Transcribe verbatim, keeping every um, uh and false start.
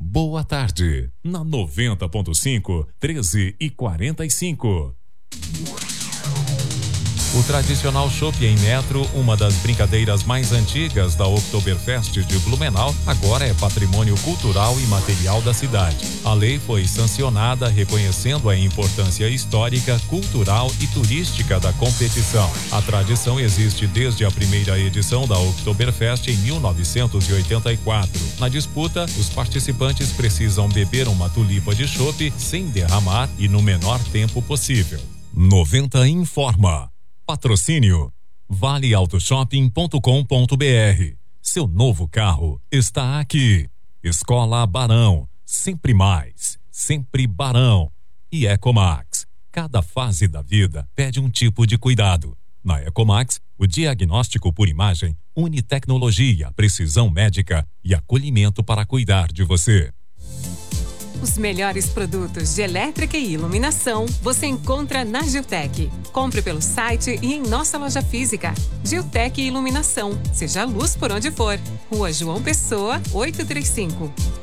Boa tarde. Na noventa ponto cinco, treze e quarenta e cinco. O tradicional chopp em metro, uma das brincadeiras mais antigas da Oktoberfest de Blumenau, agora é patrimônio cultural e material da cidade. A lei foi sancionada reconhecendo a importância histórica, cultural e turística da competição. A tradição existe desde a primeira edição da Oktoberfest em mil novecentos e oitenta e quatro. Na disputa, os participantes precisam beber uma tulipa de chopp sem derramar e no menor tempo possível. noventa informa. Patrocínio vale auto shopping ponto com ponto br. Seu novo carro está aqui. Escola Barão, sempre mais, sempre Barão. E Ecomax, cada fase da vida pede um tipo de cuidado. Na Ecomax, o diagnóstico por imagem une tecnologia, precisão médica e acolhimento para cuidar de você. Os melhores produtos de elétrica e iluminação você encontra na Giltec. Compre pelo site e em nossa loja física. Giltec Iluminação. Seja luz por onde for. Rua João Pessoa, oitocentos e trinta e cinco.